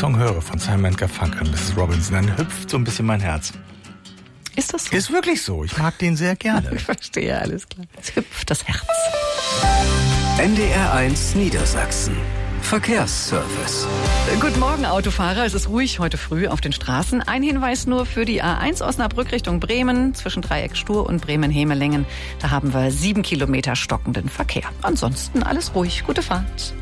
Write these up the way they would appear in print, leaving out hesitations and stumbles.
Song höre von Simon & Garfunkel und Mrs. Robinson, dann hüpft so ein bisschen mein Herz. Ist das so? Ist wirklich so. Ich mag den sehr gerne. Ich verstehe, alles klar. Es hüpft das Herz. NDR1 Niedersachsen. Verkehrsservice. Guten Morgen, Autofahrer. Es ist ruhig heute früh auf den Straßen. Ein Hinweis nur für die A1 Osnabrück Richtung Bremen, zwischen Dreieck Stur und Bremen-Hemelingen. Da haben wir 7 Kilometer stockenden Verkehr. Ansonsten alles ruhig. Gute Fahrt.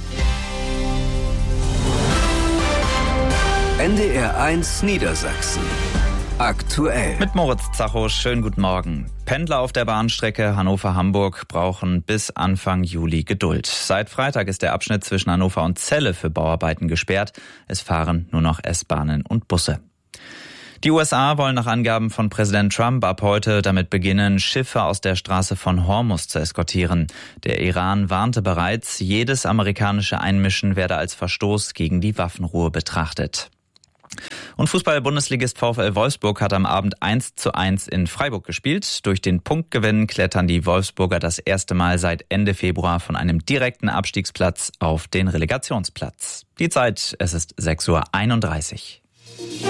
NDR1 Niedersachsen. Aktuell. Mit Moritz Zacho, schönen guten Morgen. Pendler auf der Bahnstrecke Hannover-Hamburg brauchen bis Anfang Juli Geduld. Seit Freitag ist der Abschnitt zwischen Hannover und Celle für Bauarbeiten gesperrt. Es fahren nur noch S-Bahnen und Busse. Die USA wollen nach Angaben von Präsident Trump ab heute damit beginnen, Schiffe aus der Straße von Hormuz zu eskortieren. Der Iran warnte bereits, jedes amerikanische Einmischen werde als Verstoß gegen die Waffenruhe betrachtet. Und Fußball-Bundesligist VfL Wolfsburg hat am Abend 1:1 in Freiburg gespielt. Durch den Punktgewinn klettern die Wolfsburger das erste Mal seit Ende Februar von einem direkten Abstiegsplatz auf den Relegationsplatz. Die Zeit, es ist 6:31 Uhr.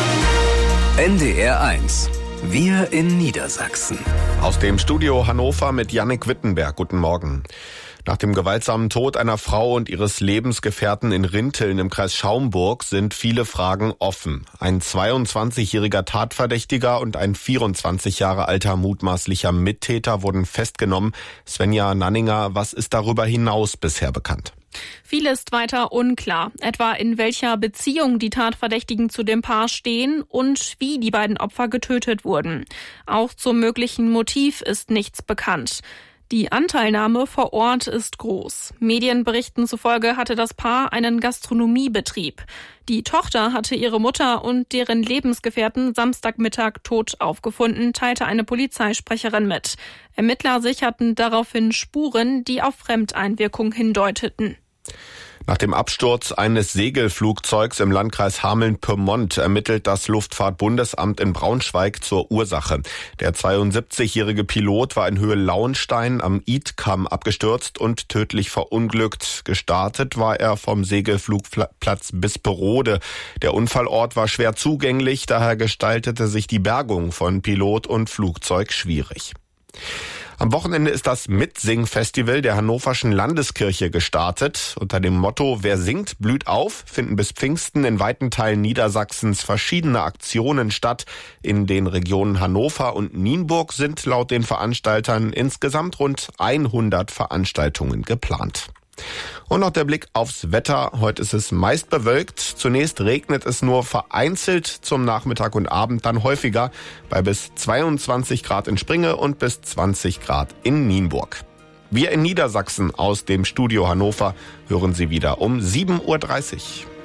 NDR1. Wir in Niedersachsen. Aus dem Studio Hannover mit Jannik Wittenberg. Guten Morgen. Nach dem gewaltsamen Tod einer Frau und ihres Lebensgefährten in Rinteln im Kreis Schaumburg sind viele Fragen offen. Ein 22-jähriger Tatverdächtiger und ein 24 Jahre alter mutmaßlicher Mittäter wurden festgenommen. Svenja Nanninger, was ist darüber hinaus bisher bekannt? Viel ist weiter unklar, etwa in welcher Beziehung die Tatverdächtigen zu dem Paar stehen und wie die beiden Opfer getötet wurden. Auch zum möglichen Motiv ist nichts bekannt. Die Anteilnahme vor Ort ist groß. Medienberichten zufolge hatte das Paar einen Gastronomiebetrieb. Die Tochter hatte ihre Mutter und deren Lebensgefährten Samstagmittag tot aufgefunden, teilte eine Polizeisprecherin mit. Ermittler sicherten daraufhin Spuren, die auf Fremdeinwirkung hindeuteten. Nach dem Absturz eines Segelflugzeugs im Landkreis Hameln-Pyrmont ermittelt das Luftfahrtbundesamt in Braunschweig zur Ursache. Der 72-jährige Pilot war in Höhe Lauenstein am Idkamm abgestürzt und tödlich verunglückt. Gestartet war er vom Segelflugplatz Bisperode. Der Unfallort war schwer zugänglich, daher gestaltete sich die Bergung von Pilot und Flugzeug schwierig. Am Wochenende ist das Mitsing-Festival der Hannoverschen Landeskirche gestartet. Unter dem Motto "Wer singt, blüht auf" finden bis Pfingsten in weiten Teilen Niedersachsens verschiedene Aktionen statt. In den Regionen Hannover und Nienburg sind laut den Veranstaltern insgesamt rund 100 Veranstaltungen geplant. Und noch der Blick aufs Wetter. Heute ist es meist bewölkt. Zunächst regnet es nur vereinzelt, zum Nachmittag und Abend dann häufiger bei bis 22 Grad in Springe und bis 20 Grad in Nienburg. Wir in Niedersachsen aus dem Studio Hannover hören Sie wieder um 7:30 Uhr.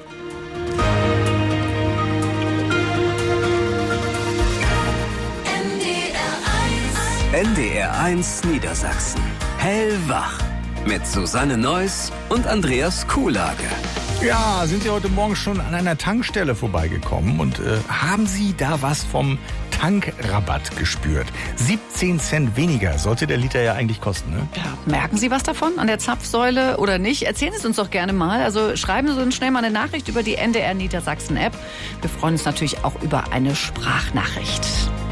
NDR1 Niedersachsen. Hellwach. Mit Susanne Neuss und Andreas Kuhlage. Ja, sind Sie heute Morgen schon an einer Tankstelle vorbeigekommen und haben Sie da was vom Tankrabatt gespürt? 17 Cent weniger sollte der Liter ja eigentlich kosten, ne? Ja, merken Sie was davon an der Zapfsäule oder nicht? Erzählen Sie es uns doch gerne mal. Also schreiben Sie uns schnell mal eine Nachricht über die NDR Niedersachsen App. Wir freuen uns natürlich auch über eine Sprachnachricht.